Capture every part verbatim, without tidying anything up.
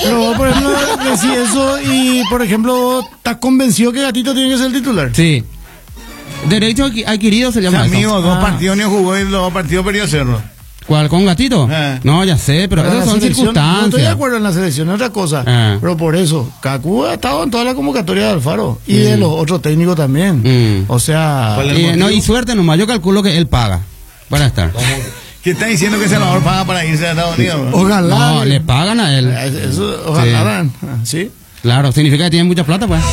Pero vos, por ejemplo, decís eso y, por ejemplo, ¿estás convencido que Gatito tiene que ser el titular? Sí. Derecho adquirido se llama. O sea, eso. amigo, dos Ah. partidos ni jugó y los dos partidos perdió Cerro. ¿Cuál? ¿Con Gatito? Eh. No, ya sé, pero Para esas la son selección, no estoy de circunstancias. acuerdo en la selección, es otra cosa. Ah. Pero por eso, Kaku ha estado en toda la convocatoria de Alfaro. Y de los otros técnicos también. Mm. O sea, ¿Cuál es el Y, motivo? no, y suerte nomás, yo calculo que él paga para estar. ¿Qué está diciendo que Salvador paga para irse a Estados Unidos? ojalá. No, le pagan a él. Eso, ojalá. ¿Sí? Claro, significa que tiene mucha plata, pues.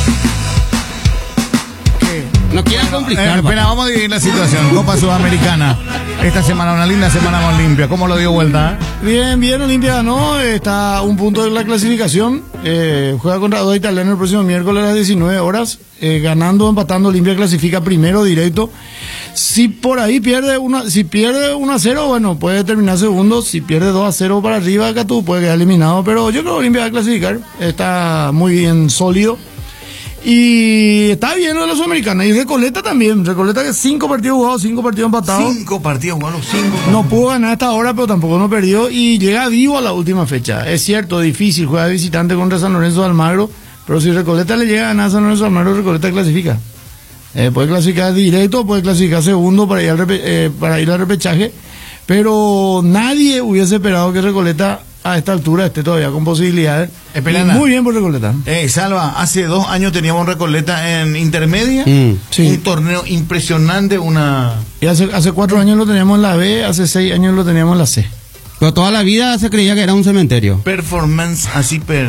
¿Qué? No quieran Eh, complicar. espera, pa. vamos a dividir la situación. Copa Sudamericana. Esta semana, una linda semana con Olimpia. ¿Cómo lo dio vuelta? Bien, bien, Olimpia ganó, está a un punto de la clasificación, eh, juega contra dos italianos el próximo miércoles a las diecinueve horas, eh, ganando, empatando, Olimpia clasifica primero directo. Si por ahí pierde una, si pierde uno a cero, bueno, puede terminar segundo, si pierde dos a cero para arriba, acá tú puede quedar eliminado, pero yo creo que Olimpia va a clasificar, está muy bien sólido. Y está bien lo de la Sudamericana. Y Recoleta también. Recoleta que cinco partidos jugados, cinco partidos empatados. Cinco partidos, bueno, cinco. No pudo ganar hasta ahora, pero tampoco no perdió. Y llega vivo a la última fecha. Es cierto, difícil. Juega de visitante contra San Lorenzo de Almagro. Pero si Recoleta le llega a ganar a San Lorenzo de Almagro, Recoleta clasifica. Eh, puede clasificar directo, puede clasificar segundo para ir al, repe- eh, para ir al repechaje. Pero nadie hubiese esperado que Recoleta a esta altura esté todavía con posibilidades. Esperana. Y muy bien por Recoleta. Eh, Salva, hace dos años teníamos Recoleta en intermedia. Mm. Sí. Un torneo impresionante, una... Y hace, hace cuatro años lo teníamos en la B, hace seis años lo teníamos en la C. Pero toda la vida se creía que era un cementerio. performance así, per...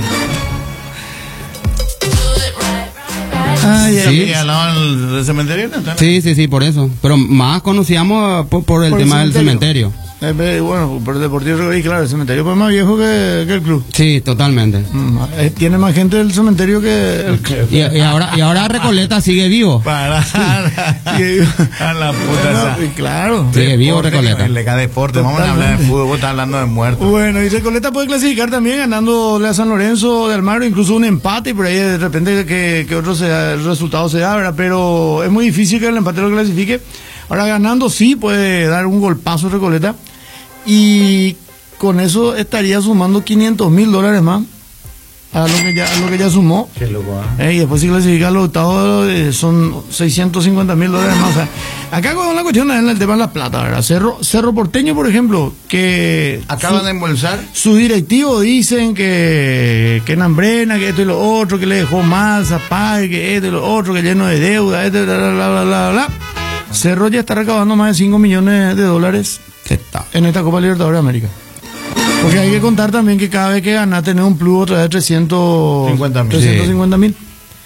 Ay, Sí. ¿Y al lado del, del cementerio? ¿No? Sí, sí, sí, por eso. Pero más conocíamos por, por el Por el tema del cementerio. cementerio. Eh, ve, bueno, por el Deportivo Recoleta, claro, el cementerio fue más viejo que, que el club. Sí, totalmente. Mm, eh, tiene más gente del cementerio que el club. Y, y ahora y ahora Recoleta sigue vivo. Para Sí. a la puta Bueno, esa. y claro. Sigue vivo Deporte, Recoleta. Le cae deporte, vamos a hablar de Totalmente. fútbol, vos estás hablando de muertos. Bueno, y Recoleta puede clasificar también ganándole a San Lorenzo de Almagro, incluso un empate y por ahí de repente que, que otro sea, el resultado se da, ¿verdad? Pero es muy difícil que el empate lo clasifique. Ahora ganando sí puede dar un golpazo Recoleta y con eso estaría sumando quinientos mil dólares más a lo que ya, a lo que ya sumó. Qué loco, Eh, y después si clasifica a los octavos eh, son seiscientos cincuenta mil dólares más. O sea, acá con la cuestión es el tema de la plata, ¿verdad? Cerro, Cerro Porteño, por ejemplo, que Acaban su- de embolsar. sus directivos dicen que, que Nambrena, que esto y lo otro, que le dejó mal Zapag, que esto y lo otro, que lleno de deuda, esto, bla, bla, bla, bla, bla, bla. Cerro ya está recaudando más de cinco millones de dólares en esta Copa Libertadores de América. Porque hay que contar también que cada vez que gana tener un plus otra vez trescientos cincuenta mil.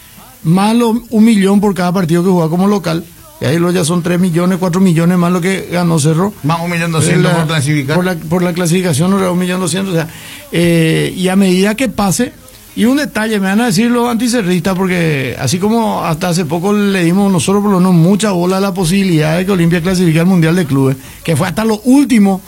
Más lo- un millón por cada partido que juega como local. Y ahí lo ya son tres millones, cuatro millones más lo que ganó Cerro. Más un millón doscientos La- por clasificar. Por la, por la clasificación, no, un millón doscientos. O sea, eh, y a medida que pase, y un detalle, me van a decir los anticerristas, porque así como hasta hace poco le dimos nosotros por lo menos mucha bola a la posibilidad de que Olimpia clasifique al Mundial de Clubes, que fue hasta lo último,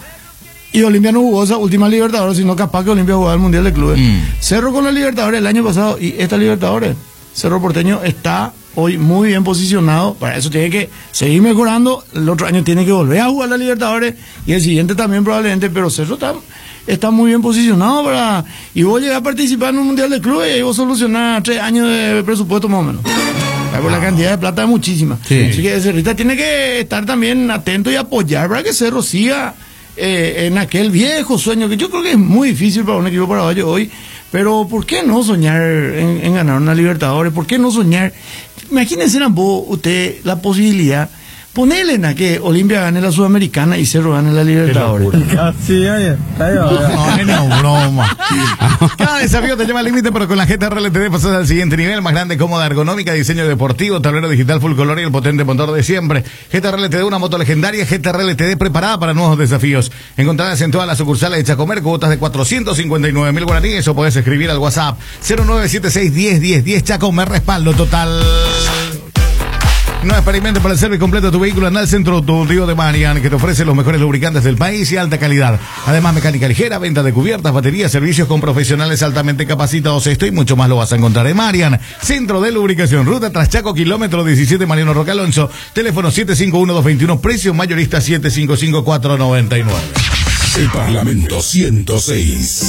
y Olimpia no jugó esa última Libertadores, sino capaz que Olimpia jugaba el Mundial de Clubes. Mm. Cerro con la Libertadores el año pasado, y esta Libertadores, Cerro Porteño está hoy muy bien posicionado, para eso tiene que seguir mejorando, el otro año tiene que volver a jugar la Libertadores, y el siguiente también probablemente, pero Cerro está, está muy bien posicionado para, y vos llegás a participar en un Mundial de Clubes y ahí vos solucionás tres años de presupuesto más o menos. Por la cantidad de plata es muchísima. Sí. Así que Cerrita tiene que estar también atento y apoyar para que Cerro siga eh, en aquel viejo sueño que yo creo que es muy difícil para un equipo paraguayo hoy, pero ¿por qué no soñar en, en ganar una Libertadores? ¿Por qué no soñar? Imagínense vos, usted, la posibilidad, ponerle en a que Olimpia gane la Sudamericana y Cerro gane la Libertadores. Sí, oye, está bien, oye. No, es no, broma. Cada desafío te lleva al límite, pero con la G T R L T D pasas al siguiente nivel, más grande, cómoda, ergonómica, diseño deportivo, tablero digital full color y el potente motor de siempre. G T R L T D, una moto legendaria, G T R L T D preparada para nuevos desafíos. Encontradas en todas las sucursales de Chacomer, cuotas de cuatrocientos cincuenta y nueve mil guaraníes, o podés escribir al WhatsApp cero nueve siete seis diez diez diez. Chacomer, respaldo total. No experimentes para el servicio completo de tu vehículo. Anda al centro automotrivo de Marian, que te ofrece los mejores lubricantes del país y alta calidad. Además, mecánica ligera, venta de cubiertas, baterías, servicios con profesionales altamente capacitados. Esto y mucho más lo vas a encontrar en Marian. Centro de lubricación, ruta Traschaco, kilómetro diecisiete, Mariano Roque Alonso. Teléfono siete cinco uno dos dos uno, precio mayorista siete cinco cinco cuatro nueve nueve. El Parlamento ciento seis.